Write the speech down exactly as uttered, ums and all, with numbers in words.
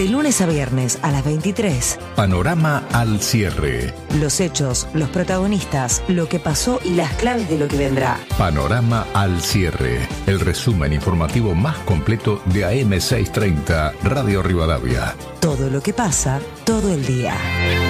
De lunes a viernes a las veintitrés. Panorama al cierre. Los hechos, los protagonistas, lo que pasó y las claves de lo que vendrá. Panorama al cierre. El resumen informativo más completo de A M seiscientos treinta Radio Rivadavia. Todo lo que pasa, todo el día.